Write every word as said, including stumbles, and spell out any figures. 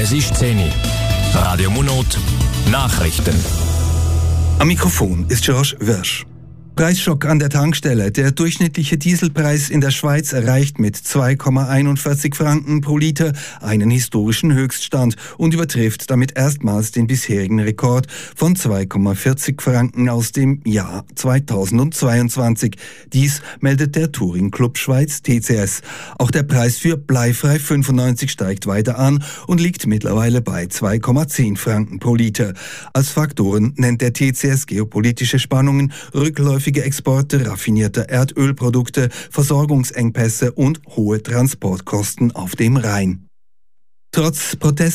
Es ist zehn Uhr. Radio Monot, Nachrichten. Am Mikrofon ist George Wirsch. Preisschock an der Tankstelle. Der durchschnittliche Dieselpreis in der Schweiz erreicht mit zwei Komma einundvierzig Franken pro Liter einen historischen Höchststand und übertrifft damit erstmals den bisherigen Rekord von zwei Komma vierzig Franken aus dem Jahr zweitausendzweiundzwanzig. Dies meldet der Touring Club Schweiz T C S. Auch der Preis für bleifrei fünfundneunzig steigt weiter an und liegt mittlerweile bei zwei Komma zehn Franken pro Liter. Als Faktoren nennt der T C S geopolitische Spannungen, rückläufige Exporte raffinierter Erdölprodukte, Versorgungsengpässe und hohe Transportkosten auf dem Rhein. Trotz Protest